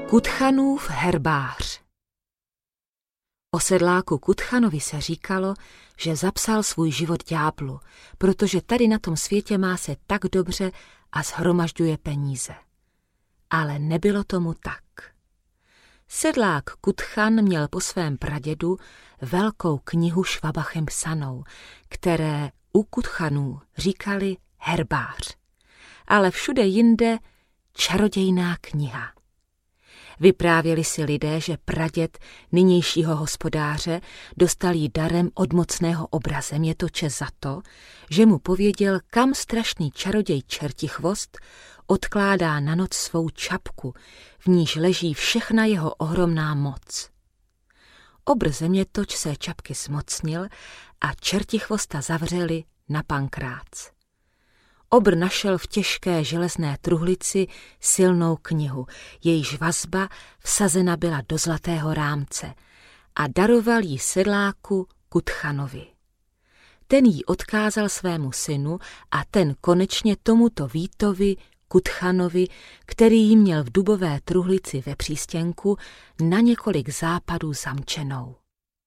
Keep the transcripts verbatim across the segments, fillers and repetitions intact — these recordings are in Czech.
Kutchanův herbář. O sedláku Kutchanovi se říkalo, že zapsal svůj život ďáblu, protože tady na tom světě má se tak dobře a shromažďuje peníze. Ale nebylo tomu tak. Sedlák Kutchan měl po svém pradědu velkou knihu švabachem psanou, které u Kutchanů říkali herbář, ale všude jinde čarodějná kniha. Vyprávěli si lidé, že praděd nynějšího hospodáře dostal jí darem od mocného obrazemětoče za to, že mu pověděl, kam strašný čaroděj Čertichvost odkládá na noc svou čapku, v níž leží všechna jeho ohromná moc. Obrazemětoč se čapky zmocnil a Čertichvosta zavřeli na pankrác. Obr našel v těžké železné truhlici silnou knihu, jejíž vazba vsazena byla do zlatého rámce, a daroval ji sedláku Kutchanovi. Ten ji odkázal svému synu a ten konečně tomuto Vítovi Kutchanovi, který ji měl v dubové truhlici ve přístěnku, na několik západů zamčenou.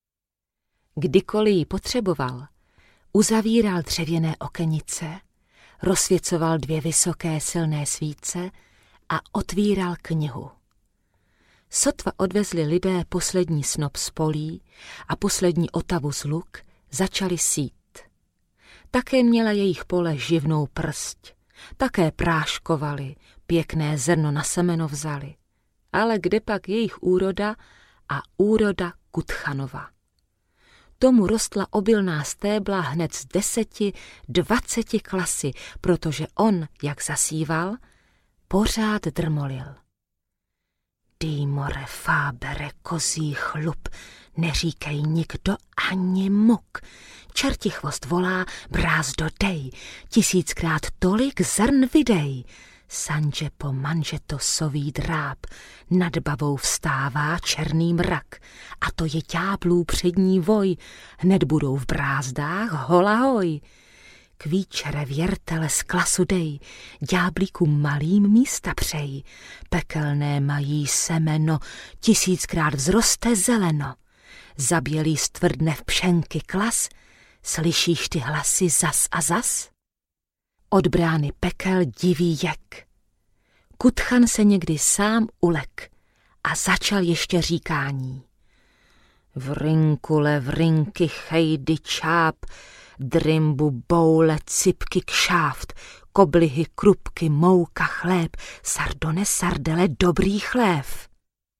Kdykoliv ji potřeboval, uzavíral dřevěné okenice, rozsvěcoval dvě vysoké silné svíce a otvíral knihu. Sotva odvezli lidé poslední snop z polí a poslední otavu z luk, začali sít. Také měla jejich pole živnou prst, také práškovali, pěkné zrno na semeno vzali, ale kde pak jejich úroda a úroda Kutchanova? Tomu rostla obilná stébla hned z deseti, dvaceti klasy, protože on, jak zasíval, pořád drmolil. Dýmore, fábere, kozí chlup, neříkej nikdo ani muk. Čertichvost volá, brázdo dej, tisíckrát tolik zrn vydej. Sanže po manžeto sový dráp, nad bavou vstává černý mrak, a to je ďáblů přední voj, hned budou v brázdách holahoj. Kvíčere věrtele z klasu dej, ďáblíkům malým místa přej, pekelné mají semeno, tisíckrát vzroste zeleno. Zabělý stvrdne v pšenky klas, slyšíš ty hlasy zas a zas? Od brány pekel diví jek. Kutchan se někdy sám ulek a začal ještě říkání. Vrinkule, vrinky, chejdy, čáp, drimbu, boule, cipky, kšáft, koblihy, krupky, mouka, chléb, sardone, sardele, dobrý chlév.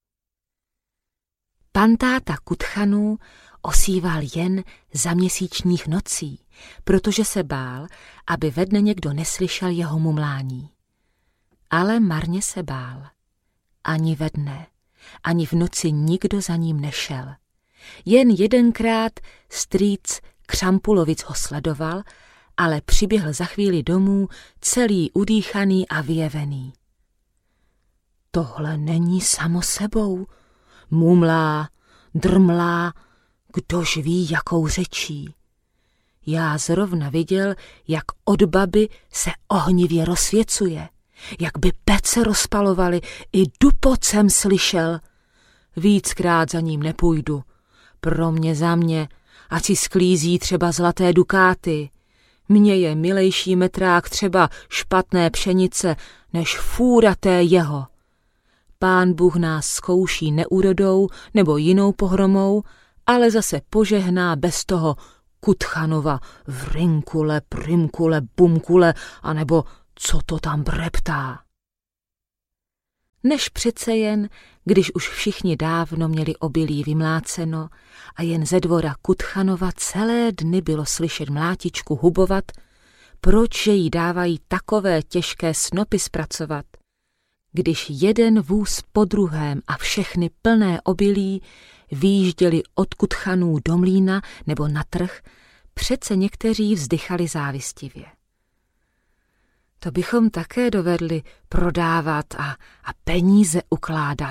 Pan táta Kutchanů osíval jen za měsíčních nocí, protože se bál, aby ve dne někdo neslyšel jeho mumlání. Ale marně se bál. Ani ve dne, ani v noci nikdo za ním nešel. Jen jedenkrát strýc Křampulovic ho sledoval, ale přiběhl za chvíli domů celý udýchaný a vyjevený. Tohle není samo sebou, mumlá, drmlá, kdož ví, jakou řečí. Já zrovna viděl, jak od baby se ohnivě rozsvěcuje, jak by pece rozpalovaly, i dupot jsem slyšel. Víckrát za ním nepůjdu, pro mě za mě, ať si sklízí třeba zlaté dukáty. Mně je milejší metrák třeba špatné pšenice, než fůra té jeho. Pán Bůh nás zkouší neúrodou nebo jinou pohromou, ale zase požehná bez toho Kutchanova vrinkule, primkule, bumkule, anebo co to tam breptá. Než přece jen, když už všichni dávno měli obilí vymláceno a jen ze dvora Kutchanova celé dny bylo slyšet mlátičku hubovat, proč že jí dávají takové těžké snopy zpracovat, když jeden vůz po druhém a všechny plné obilí výjížděli od Kutchanů do mlýna nebo na trh, přece někteří vzdychali závistivě. To bychom také dovedli prodávat a, a peníze ukládat.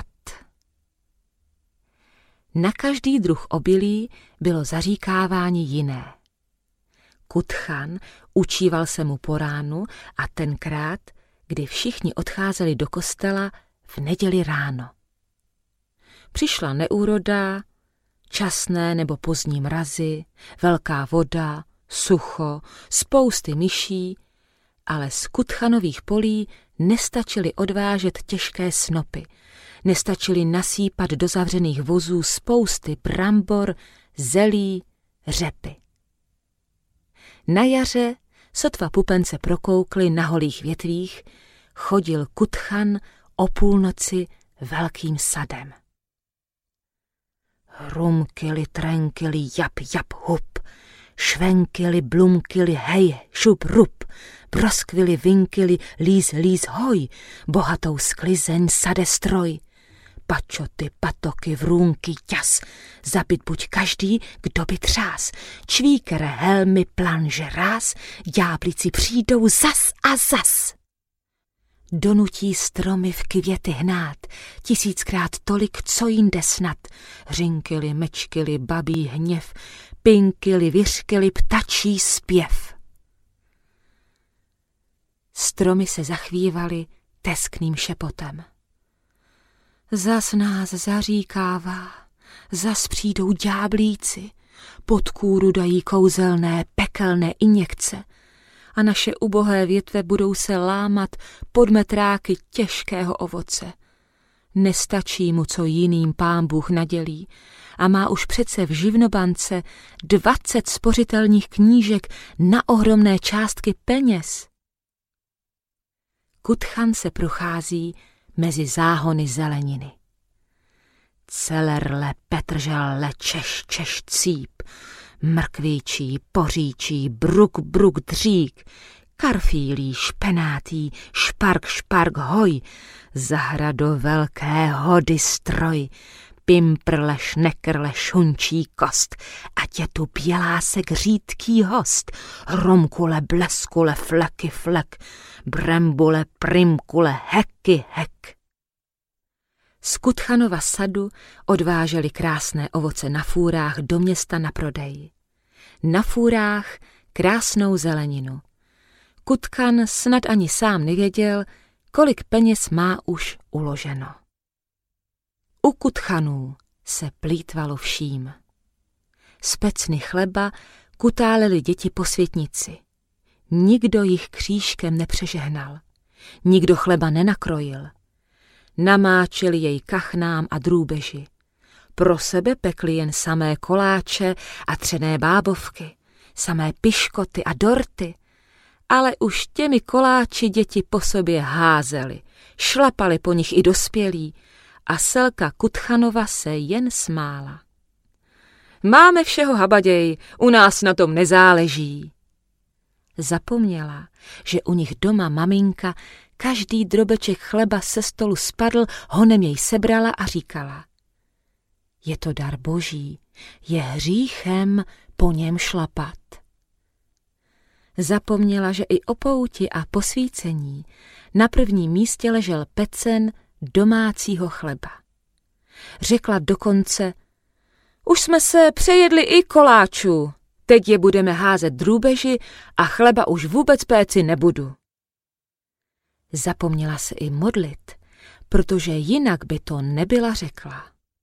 Na každý druh obilí bylo zaříkávání jiné. Kutchan učíval se mu po ránu a tenkrát, kdy všichni odcházeli do kostela v neděli ráno. Přišla neúroda, časné nebo pozdní mrazy, velká voda, sucho, spousty myší, ale z Kutchanových polí nestačily odvážet těžké snopy, nestačily nasýpat do zavřených vozů spousty brambor, zelí, řepy. Na jaře, sotva pupence prokoukly na holých větvích, chodil Kutchan o půlnoci velkým sadem. Hrumkili, trenkili, jap, jap, hup, švenkili, blumkili, hej, šup, rup, broskvili, vinkili, líz, líz, hoj, bohatou sklizeň sade stroj. Pačoty, patoky, vrůnky, ťas, zabit buď každý, kdo by třás, čvíkere, helmy, planže, ráz, ďáblici přijdou zas a zas. Donutí stromy v květy hnát, tisíckrát tolik, co jinde snad. Hřinkili, mečkili, babí hněv, pinkili, vyřkili, ptačí zpěv. Stromy se zachvívaly teskným šepotem. Zas nás zaříkává, zas přijdou ďáblíci, pod kůru dají kouzelné, pekelné injekce a naše ubohé větve budou se lámat pod metráky těžkého ovoce. Nestačí mu, co jiným Pán Bůh nadělí, a má už přece v živnobance dvacet spořitelních knížek na ohromné částky peněz. Kutchan se prochází mezi záhony zeleniny. Celerle, petrželle, češ, češ, cíp, mrkvíčí, poříčí, bruk, bruk, dřík, karfílí, špenátí, špark, špark, hoj, zahrado velké hody stroj, pimprle, šnekrle, šunčí kost, ať je tu bělásek řídký host, hromkule, bleskule, fleky, flek, brembule, primkule, heky, hek. Z Kutchanova sadu odváželi krásné ovoce na fůrách do města na prodej. Na fůrách krásnou zeleninu. Kutchan snad ani sám nevěděl, kolik peněz má už uloženo. U Kutchanů se plýtvalo vším. Z pecny chleba kutáleli děti po světnici. Nikdo jich křížkem nepřežehnal. Nikdo chleba nenakrojil. Namáčeli jej kachnám a drůbeži. Pro sebe pekli jen samé koláče a třené bábovky, samé piškoty a dorty, ale už těmi koláči děti po sobě házeli, šlapali po nich i dospělí a Selka Kutchanova se jen smála. Máme všeho habaděj, u nás na tom nezáleží. Zapomněla, že u nich doma maminka každý drobeček chleba se stolu spadl, honem jej sebrala a říkala: je to dar boží, je hříchem po něm šlapat. Zapomněla, že i o pouti a posvícení na prvním místě ležel pecen domácího chleba. Řekla dokonce: už jsme se přejedli i koláčů, teď je budeme házet drůbeži a chleba už vůbec péci nebudu. Zapomněla se i modlit, protože jinak by to nebyla řekla.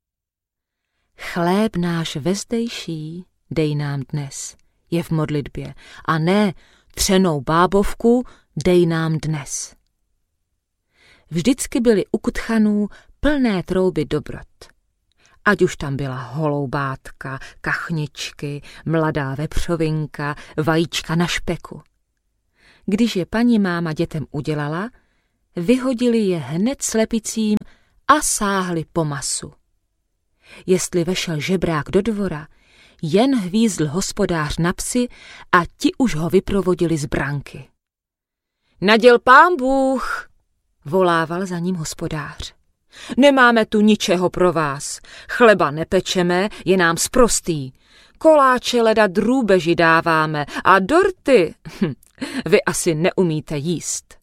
Chléb náš vezdejší dej nám dnes, je v modlitbě, a ne třenou bábovku dej nám dnes. Vždycky byly u Kutchanů plné trouby dobrot. Ať už tam byla holoubátka, kachničky, mladá vepřovinka, vajíčka na špeku. Když je paní máma dětem udělala, vyhodili je hned slepicím a sáhli po masu. Jestli vešel žebrák do dvora, jen hvízdl hospodář na psy a ti už ho vyprovodili z branky. Naděl Pán Bůh, volával za ním hospodář. Nemáme tu ničeho pro vás, chleba nepečeme, je nám sprostý. Koláče leda drůbeži dáváme a dorty hm, vy asi neumíte jíst.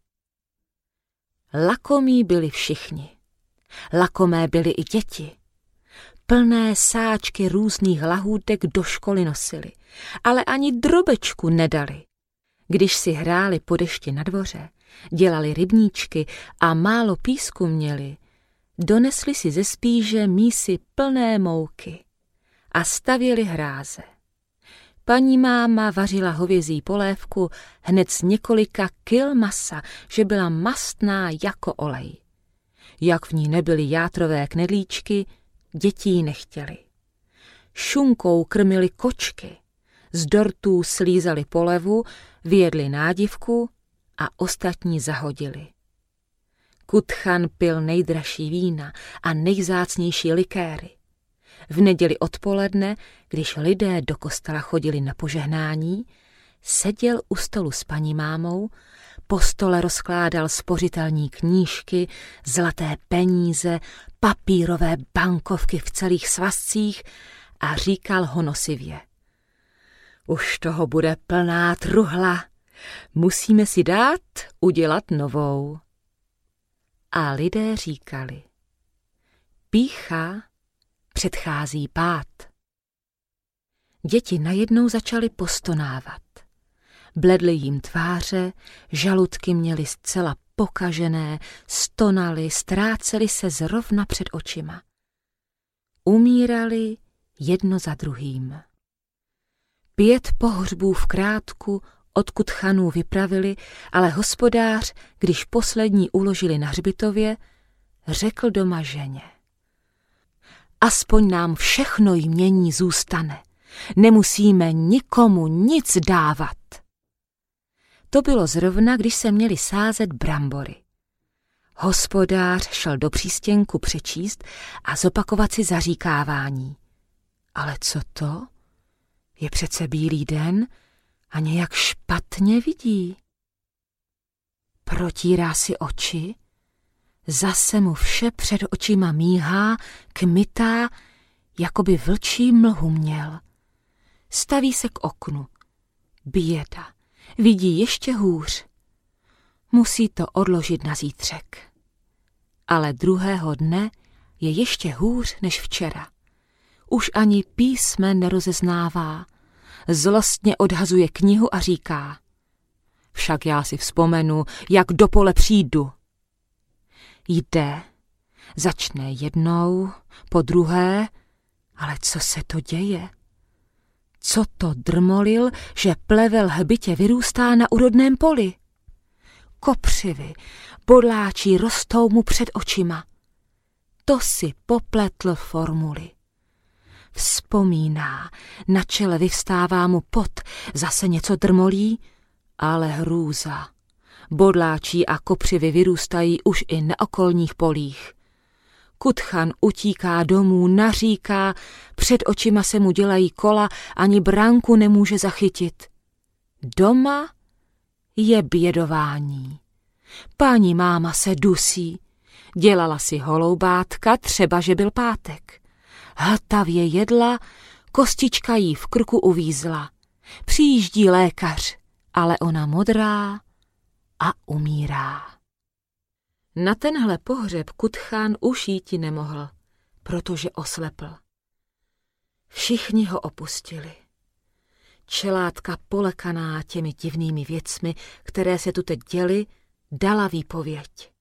Lakomí byli všichni. Lakomé byly i děti. Plné sáčky různých lahůdek do školy nosili, ale ani drobečku nedali. Když si hráli po dešti na dvoře, dělali rybníčky a málo písku měli, Donesli si ze spíže mísy plné mouky a stavěli hráze. Paní máma vařila hovězí polévku hned z několika kil masa, že byla mastná jako olej. Jak v ní nebyly játrové knedlíčky, děti ji nechtěli. Šunkou krmili kočky, z dortů slízali polevu, vyjedli nádivku a ostatní zahodili. Kutchan pil nejdražší vína a nejvzácnější likéry. V neděli odpoledne, když lidé do kostela chodili na požehnání, seděl u stolu s paní mámou, po stole rozkládal spořitelní knížky, zlaté peníze, papírové bankovky v celých svazcích a říkal honosivě: Už toho bude plná truhla, musíme si dát udělat novou. A lidé říkali: Pýcha předchází pád. Děti najednou začaly postonávat. Bledly jim tváře, žaludky měly zcela pokažené, stonali, ztráceli se zrovna před očima. Umírali jedno za druhým. Pět pohřbů v Krátku od Kutchanů vypravili, ale hospodář, když poslední uložili na hřbitově, řekl doma ženě: Aspoň nám všechno jmění zůstane, nemusíme nikomu nic dávat. To bylo zrovna, když se měli sázet brambory. Hospodář šel do přístěnku přečíst a zopakovat si zaříkávání. Ale co to? Je přece bílý den a nějak špatně vidí. Protírá si oči, zase mu vše před očima míhá, kmitá, jako by vlčí mlhu měl. Staví se k oknu. Běda, vidí ještě hůř. Musí to odložit na zítřek. Ale druhého dne je ještě hůř než včera. Už ani písmen nerozeznává. Zlostně odhazuje knihu a říká: Však já si vzpomenu, jak do pole přijdu. Jde, začne jednou, po druhé, ale co se to děje? Co to drmolil, že plevel hbitě vyrůstá na úrodném poli? Kopřivy, bodláčí rostou mu před očima. To si popletl formuli. Vzpomíná, na čele vyvstává mu pot, zase něco drmolí, ale hrůza. Bodláčí a kopřivy vyrůstají už i na okolních polích. Kutchan utíká domů, naříká, před očima se mu dělají kola, ani branku nemůže zachytit. Doma je bědování. Paní máma se dusí. Dělala si holoubátka, třeba že byl pátek. Hltavě jedla, kostička jí v krku uvízla. Přijíždí lékař, ale ona modrá a umírá. Na tenhle pohřeb Kutchan už jíti nemohl, protože oslepl. Všichni ho opustili. Čelátka polekaná těmi divnými věcmi, které se tu teď děly, dala výpověď.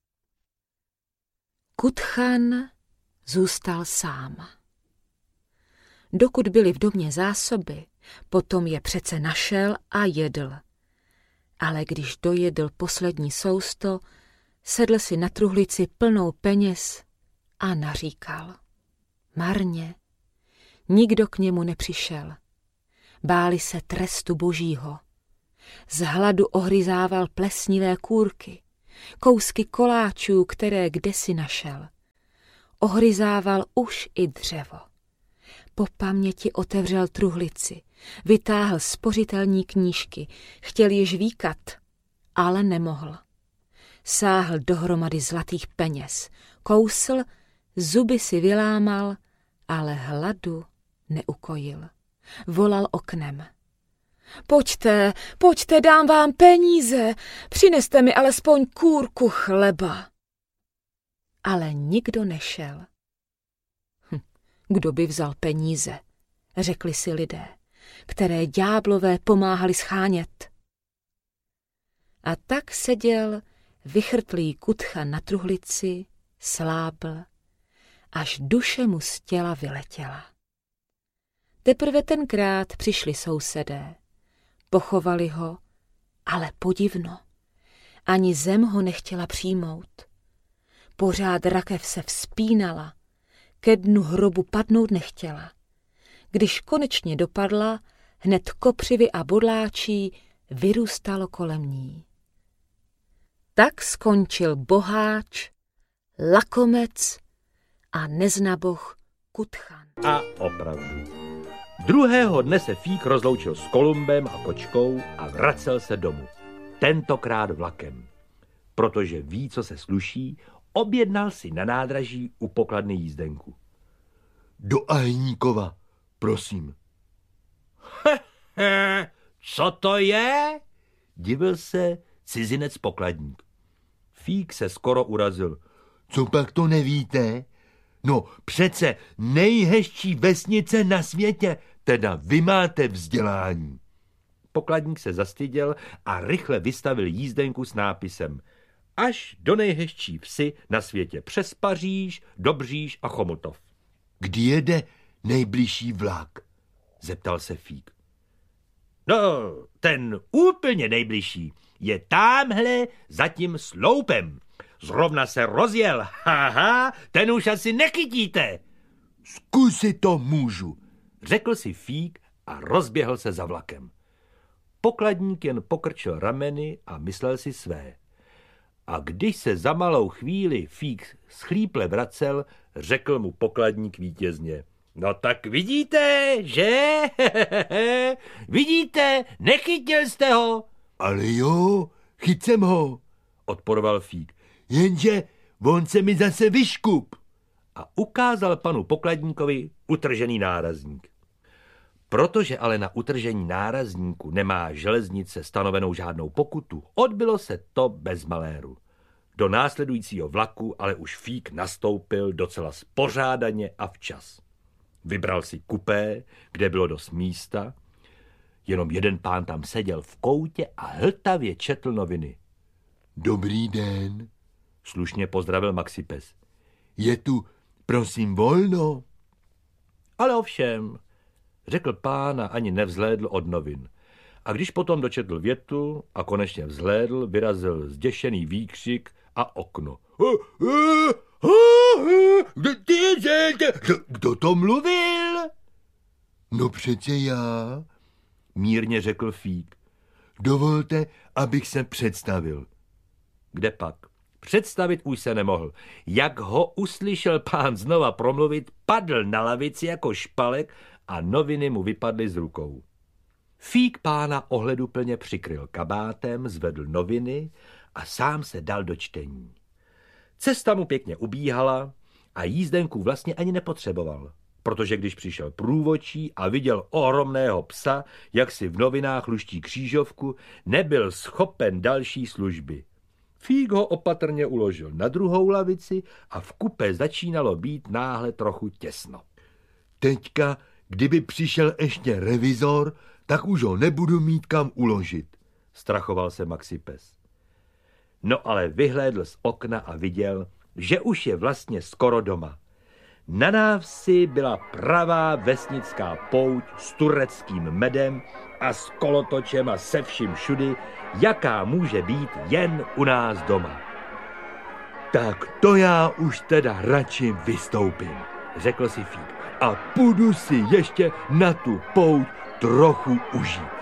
Kutchan zůstal sám. Dokud byly v domě zásoby, potom je přece našel a jedl. Ale když dojedl poslední sousto, sedl si na truhlici plnou peněz a naříkal. Marně. Nikdo k němu nepřišel. Báli se trestu božího. Z hladu ohryzával plesnivé kůrky, kousky koláčů, které kdesi našel. Ohryzával už i dřevo. Po paměti otevřel truhlici, vytáhl spořitelní knížky, chtěl je žvíkat, ale nemohl. Sáhl dohromady zlatých peněz, kousl, zuby si vylámal, ale hladu neukojil. Volal oknem. Pojďte, pojďte, dám vám peníze, přineste mi alespoň kůrku chleba. Ale nikdo nešel. Hm, kdo by vzal peníze, řekli si lidé, které ďáblové pomáhali schánět. A tak seděl vychrtlý Kutchan na truhlici, slábl až duše mu z těla vyletěla. Teprve tenkrát přišli sousedé. Pochovali ho, ale podivno. Ani zem ho nechtěla přijmout. Pořád rakev se vzpínala, ke dnu hrobu padnout nechtěla. Když konečně dopadla, hned kopřivy a bodláčí vyrůstalo kolem ní. Tak skončil boháč, lakomec a neznaboh Kutchan. A opravdu. Druhého dne se Fík rozloučil s Kolumbem a kočkou a vracel se domů. Tentokrát vlakem. Protože ví, co se sluší, objednal si na nádraží u pokladny jízdenku. Do Ahýníkova, prosím. Co to je? Divil se cizinec pokladník. Fík se skoro urazil. Co pak to nevíte? No přece nejhezčí vesnice na světě, teda vy máte vzdělání. Pokladník se zastyděl a rychle vystavil jízdenku s nápisem až do nejhezčí vsi na světě přes Paříž, Dobříž a Chomutov. Kdy jede nejbližší vlak? Zeptal se Fík. No, ten úplně nejbližší je támhle za tím sloupem. Zrovna se rozjel, haha, ten už asi nechytíte. Zkusit to můžu, řekl si Fík a rozběhl se za vlakem. Pokladník jen pokrčil rameny a myslel si své. A když se za malou chvíli Fík schlíple vracel, řekl mu pokladník vítězně. No tak vidíte, že? Vidíte, nechytil jste ho. Ale jo, chyt jsem ho, odporoval Fík. Jenže on se mi zase vyškup. A ukázal panu pokladníkovi utržený nárazník. Protože ale na utržení nárazníku nemá železnice stanovenou žádnou pokutu, odbylo se to bez maléru. Do následujícího vlaku ale už Fík nastoupil docela spořádaně a včas. Vybral si kupé, kde bylo dost místa, jenom jeden pán tam seděl v koutě a hltavě četl noviny. Dobrý den, slušně pozdravil Maxipes. Je tu, prosím, volno? Ale ovšem, řekl pán a ani nevzhlédl od novin. A když potom dočetl větu a konečně vzhlédl, vyrazil zděšený výkřik a okno. Kdo to mluvil? No přece já, mírně řekl Fík. Dovolte, abych se představil. Kde pak? Představit už se nemohl. Jak ho uslyšel pán znova promluvit, padl na lavici jako špalek a noviny mu vypadly z rukou. Fík pána ohleduplně přikryl kabátem, zvedl noviny a sám se dal do čtení. Cesta mu pěkně ubíhala a jízdenku vlastně ani nepotřeboval, protože když přišel průvodčí a viděl ohromného psa, jak si v novinách luští křížovku, nebyl schopen další služby. Fík ho opatrně uložil na druhou lavici a v kupé začínalo být náhle trochu těsno. Teďka, kdyby přišel ještě revizor, tak už ho nebudu mít kam uložit, strachoval se Maxipes. No ale vyhlédl z okna a viděl, že už je vlastně skoro doma. Na návsi byla pravá vesnická pouť s tureckým medem a s kolotočem a se vším všudy, jaká může být jen u nás doma. Tak to já už teda radši vystoupím, řekl si Fík. A půjdu si ještě na tu pouť trochu užít.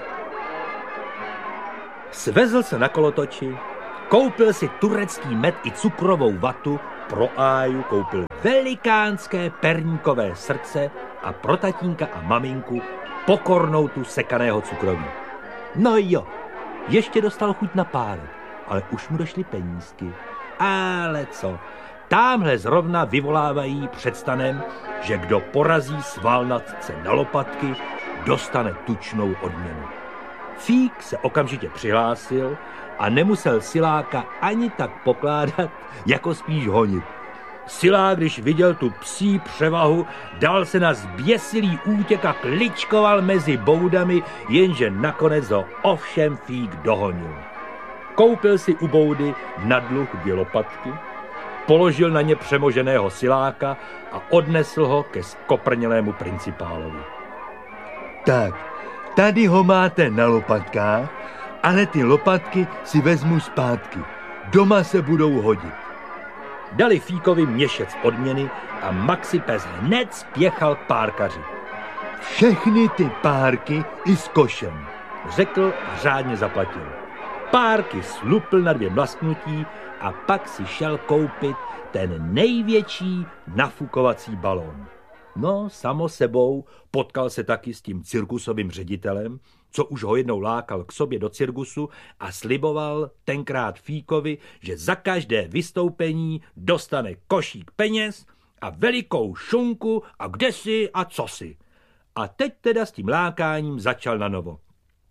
Svezl se na kolotoči, koupil si turecký med i cukrovou vatu, pro Áju koupil velikánské perníkové srdce a pro tatínka a maminku pokornou tu sekaného cukroví. No jo, ještě dostal chuť na párek, ale už mu došly penízky. Ale co, támhle zrovna vyvolávají před stanem, že kdo porazí svalnatce na lopatky, dostane tučnou odměnu. Fík se okamžitě přihlásil a nemusel siláka ani tak pokládat, jako spíš honit. Silák, když viděl tu psí převahu, dal se na zběsilý útěk a kličkoval mezi boudami, jenže nakonec ho ovšem Fík dohonil. Koupil si u boudy na dluh dvě lopatky, položil na ně přemoženého siláka a odnesl ho ke skoprnělému principálovi. Tak, tady ho máte na lopatkách, ale ty lopatky si vezmu zpátky. Doma se budou hodit. Dali Fíkovi měšec odměny a Maxi pes hned spěchal k párkaři. Všechny ty párky i s košem, řekl a řádně zaplatil. Párky slupl na dvě mlasknutí a pak si šel koupit ten největší nafukovací balón. No, samo sebou potkal se taky s tím cirkusovým ředitelem, co už ho jednou lákal k sobě do cirkusu a sliboval tenkrát Fíkovi, že za každé vystoupení dostane košík peněz a velikou šunku a kdesi a cosi. A teď teda s tím lákáním začal na novo.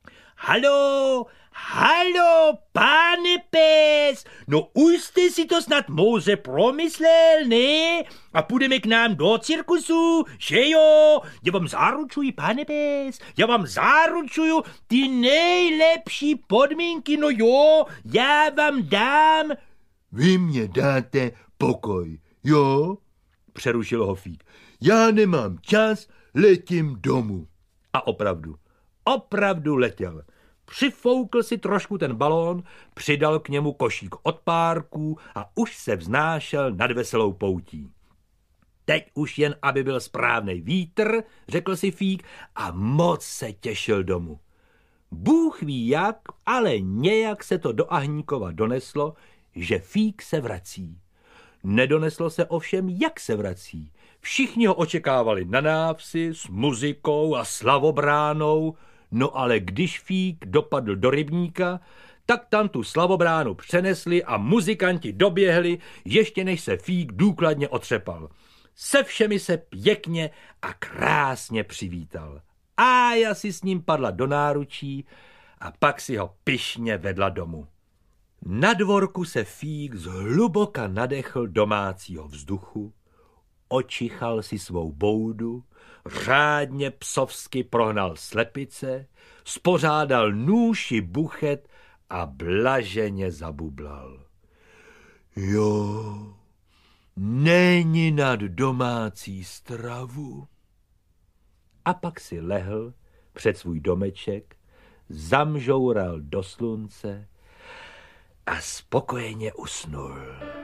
Halo, halo, pane pes, no už jste si to snad moudře promyslel, ne? A půjdeme k nám do cirkusu, že jo? Já vám zaručuji, pane pes, já vám zaručuju ty nejlepší podmínky, no jo, já vám dám. Vy mě dáte pokoj, jo? Přerušil ho Fík. Já nemám čas, letím domů. A opravdu, opravdu letěl. Přifoukl si trošku ten balón, přidal k němu košík od párků a už se vznášel nad veselou poutí. Teď už jen, aby byl správnej vítr, řekl si Fík a moc se těšil domů. Bůh ví jak, ale nějak se to do Ahníkova doneslo, že Fík se vrací. Nedoneslo se ovšem, jak se vrací. Všichni ho očekávali na návsi s muzikou a slavobránou, no ale když Fík dopadl do rybníka, tak tam tu slavobránu přenesli a muzikanti doběhli, ještě než se Fík důkladně otřepal. Se všemi se pěkně a krásně přivítal. Ája si s ním padla do náručí a pak si ho pyšně vedla domů. Na dvorku se Fík zhluboka nadechl domácího vzduchu, očichal si svou boudu, řádně psovsky prohnal slepice, spořádal nůž i buchet a blaženě zabublal. Jo, není nad domácí stravu. A pak si lehl před svůj domeček, zamžoural do slunce a spokojeně usnul.